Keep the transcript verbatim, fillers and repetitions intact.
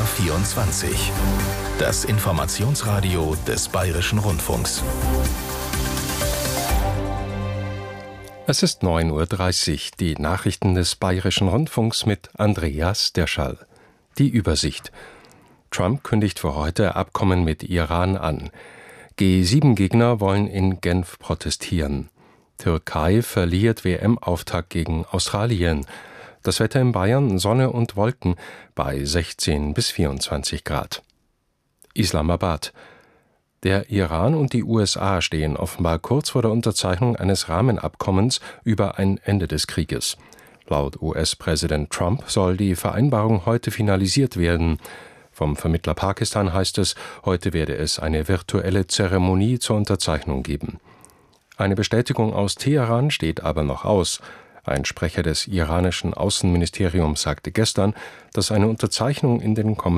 vierundzwanzig. Das Informationsradio des Bayerischen Rundfunks. Es ist neun Uhr dreißig, die Nachrichten des Bayerischen Rundfunks mit Andreas Derschall. Die Übersicht. Trump kündigt für heute Abkommen mit Iran an. G sieben Gegner wollen in Genf protestieren. Türkei verliert W M-Auftakt gegen Australien. Das Wetter in Bayern: Sonne und Wolken bei sechzehn bis vierundzwanzig Grad. Islamabad. Der Iran und die U S A stehen offenbar kurz vor der Unterzeichnung eines Rahmenabkommens über ein Ende des Krieges. Laut U S-Präsident Trump soll die Vereinbarung heute finalisiert werden. Vom Vermittler Pakistan heißt es, heute werde es eine virtuelle Zeremonie zur Unterzeichnung geben. Eine Bestätigung aus Teheran steht aber noch aus. Ein Sprecher des iranischen Außenministeriums sagte gestern, dass eine Unterzeichnung in den kommenden